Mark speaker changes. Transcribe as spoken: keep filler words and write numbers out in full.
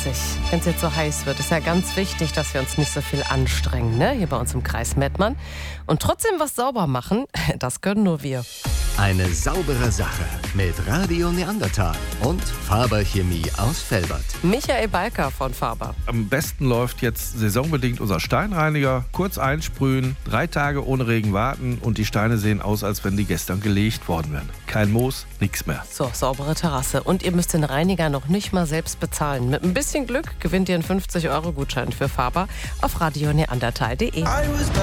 Speaker 1: dreißig. Wenn es jetzt so heiß wird, ist ja ganz wichtig, dass wir uns nicht so viel anstrengen, ne? Hier bei uns im Kreis Mettmann. Und trotzdem was sauber machen, das können nur wir.
Speaker 2: Eine saubere Sache mit Radio Neandertal und Faber Chemie aus Velbert.
Speaker 1: Michael Balker von Faber.
Speaker 3: Am besten läuft jetzt saisonbedingt unser Steinreiniger. Kurz einsprühen, drei Tage ohne Regen warten und die Steine sehen aus, als wenn die gestern gelegt worden wären. Kein Moos, nichts mehr.
Speaker 1: So, saubere Terrasse. Und ihr müsst den Reiniger noch nicht mal selbst bezahlen. Mit ein bisschen Glück gewinnt ihr einen fünfzig Euro Gutschein für Faber auf radio neandertal punkt de.